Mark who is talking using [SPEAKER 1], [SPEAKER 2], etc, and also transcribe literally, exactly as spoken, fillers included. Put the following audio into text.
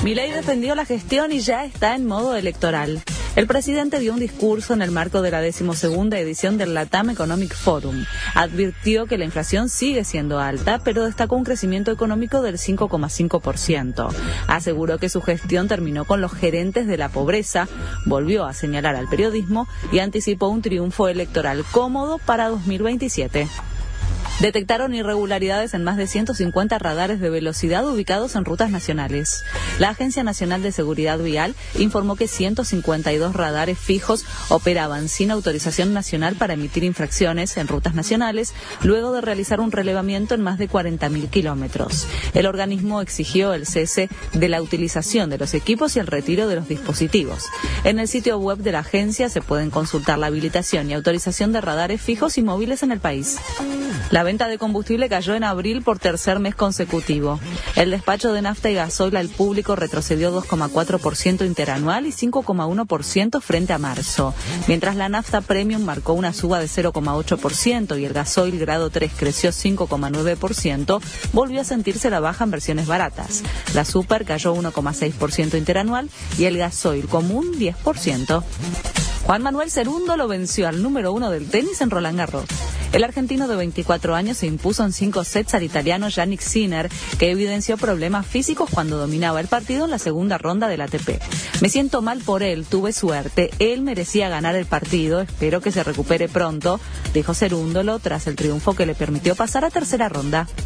[SPEAKER 1] Milei defendió la gestión y ya está en modo electoral. El presidente dio un discurso en el marco de la decimosegunda edición del LATAM Economic Forum. Advirtió que la inflación sigue siendo alta, pero destacó un crecimiento económico del cinco coma cinco por ciento. Aseguró que su gestión terminó con los gerentes de la pobreza, volvió a señalar al periodismo y anticipó un triunfo electoral cómodo para dos mil veintisiete. Detectaron irregularidades en más de ciento cincuenta radares de velocidad ubicados en rutas nacionales. La Agencia Nacional de Seguridad Vial informó que ciento cincuenta y dos radares fijos operaban sin autorización nacional para emitir infracciones en rutas nacionales, luego de realizar un relevamiento en más de cuarenta mil kilómetros. El organismo exigió el cese de la utilización de los equipos y el retiro de los dispositivos. En el sitio web de la agencia se pueden consultar la habilitación y autorización de radares fijos y móviles en el país. La venta de combustible cayó en abril por tercer mes consecutivo. El despacho de nafta y gasoil al público retrocedió dos coma cuatro por ciento interanual y cinco coma uno por ciento frente a marzo, mientras la nafta premium marcó una suba de cero coma ocho por ciento y el gasoil grado tres creció cinco coma nueve por ciento, volvió a sentirse la baja en versiones baratas. La super cayó uno coma seis por ciento interanual y el gasoil común diez por ciento. Juan Manuel Cerúndolo lo venció al número uno del tenis en Roland Garros. El argentino de veinticuatro años se impuso en cinco sets al italiano Jannik Sinner, que evidenció problemas físicos cuando dominaba el partido en la segunda ronda del A T P. Me siento mal por él, tuve suerte, él merecía ganar el partido, espero que se recupere pronto, dijo Cerúndolo tras el triunfo que le permitió pasar a tercera ronda.